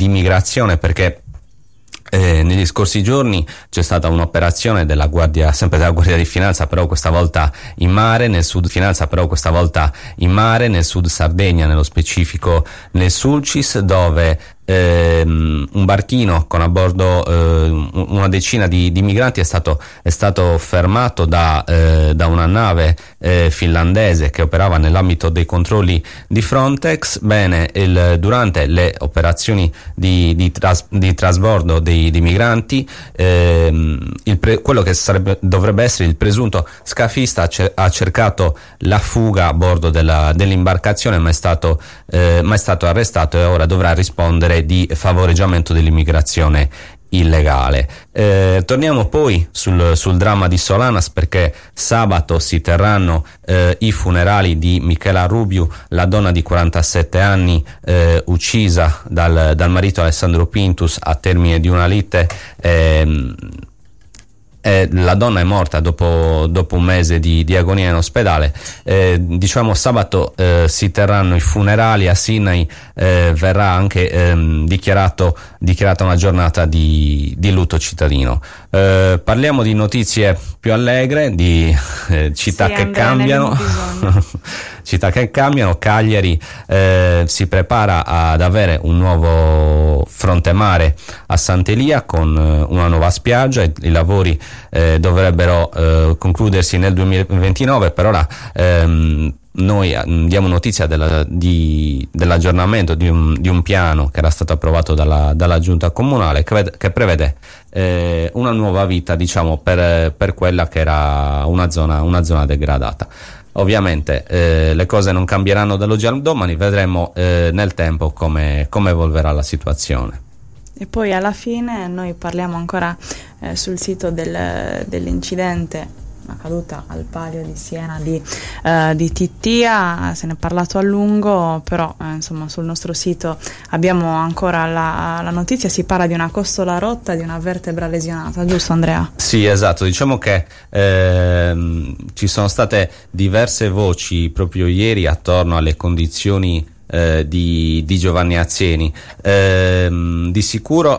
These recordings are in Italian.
di migrazione, perché negli scorsi giorni c'è stata un'operazione della Guardia di Finanza, però questa volta in mare, nel sud Sardegna, nello specifico nel Sulcis, dove un barchino con a bordo una decina di migranti è stato fermato da una nave finlandese che operava nell'ambito dei controlli di Frontex. Bene, durante le operazioni di trasbordo dei migranti, quello che dovrebbe essere il presunto scafista ha cercato la fuga a bordo dell'imbarcazione, ma è stato arrestato e ora dovrà rispondere di favoreggiamento dell'immigrazione illegale. Torniamo poi sul dramma di Solanas, perché sabato si terranno i funerali di Michela Rubiu, la donna di 47 anni uccisa dal marito Alessandro Pintus a termine di una lite. La donna è morta dopo un mese di agonia in ospedale. Sabato si terranno i funerali. A Sinai verrà anche dichiarata una giornata di lutto cittadino. Parliamo di notizie più allegre, di città che cambiano. Città che cambiano. Cagliari si prepara ad avere un nuovo fronte mare a Sant'Elia con una nuova spiaggia. I lavori dovrebbero concludersi nel 2029. Per ora noi diamo notizia dell'aggiornamento di un piano che era stato approvato dalla giunta comunale, che prevede una nuova vita, diciamo, per quella che era una zona degradata. Ovviamente le cose non cambieranno dall'oggi al domani, vedremo nel tempo come evolverà la situazione. E poi alla fine noi parliamo ancora sul sito dell'incidente accaduta al Palio di Siena di Tittia. Se ne è parlato a lungo, però insomma sul nostro sito abbiamo ancora la notizia. Si parla di una costola rotta, di una vertebra lesionata, giusto Andrea? Sì, esatto, diciamo che ci sono state diverse voci proprio ieri attorno alle condizioni di Giovanni Azieni. Di sicuro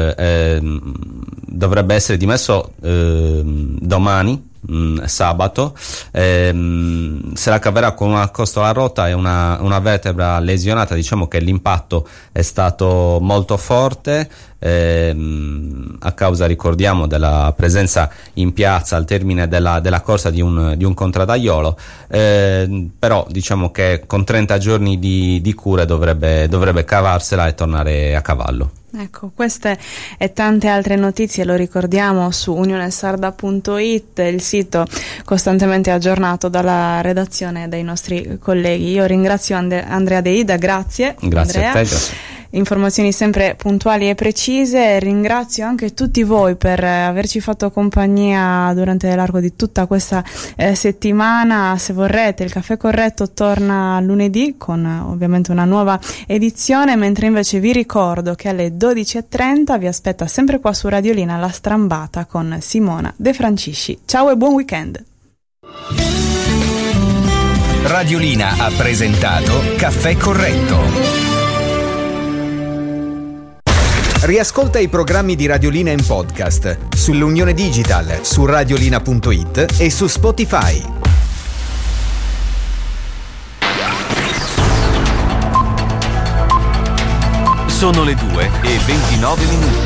dovrebbe essere dimesso domani, sabato. Se la caverà con una costola rotta e una vertebra lesionata. Diciamo che l'impatto è stato molto forte, a causa, ricordiamo, della presenza in piazza al termine della corsa di un contraddaiolo, però diciamo che con 30 giorni di cure dovrebbe cavarsela e tornare a cavallo. Ecco, queste e tante altre notizie lo ricordiamo su unionesarda.it, il sito costantemente aggiornato dalla redazione dei nostri colleghi. Io ringrazio Andrea De Ida, grazie. Grazie Andrea. A te, grazie. Informazioni sempre puntuali e precise. Ringrazio anche tutti voi per averci fatto compagnia durante l'arco di tutta questa settimana. Se vorrete, il Caffè Corretto torna lunedì con ovviamente una nuova edizione, mentre invece vi ricordo che alle 12:30 vi aspetta sempre qua su Radiolina La Strambata con Simona De Francisci. Ciao e buon weekend. Radiolina ha presentato Caffè Corretto. Riascolta i programmi di Radiolina in podcast sull'Unione Digital, su radiolina.it e su Spotify. Sono le 2:29.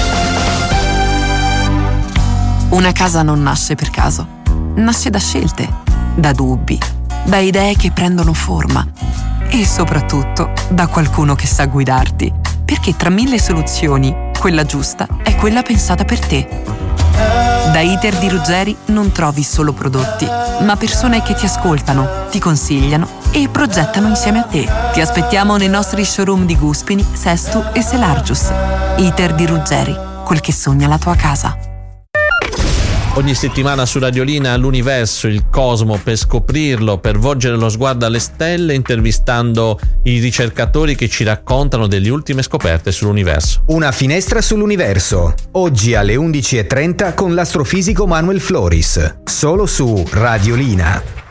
Una casa non nasce per caso, nasce da scelte, da dubbi, da idee che prendono forma e soprattutto da qualcuno che sa guidarti. Perché tra 1000 soluzioni, quella giusta è quella pensata per te. Da Iter di Ruggeri non trovi solo prodotti, ma persone che ti ascoltano, ti consigliano e progettano insieme a te. Ti aspettiamo nei nostri showroom di Guspini, Sestu e Selargius. Iter di Ruggeri, quel che sogna la tua casa. Ogni settimana su Radiolina l'universo, il cosmo, per scoprirlo, per volgere lo sguardo alle stelle, intervistando i ricercatori che ci raccontano delle ultime scoperte sull'universo. Una finestra sull'universo, oggi alle 11:30 con l'astrofisico Manuel Floris, solo su Radiolina.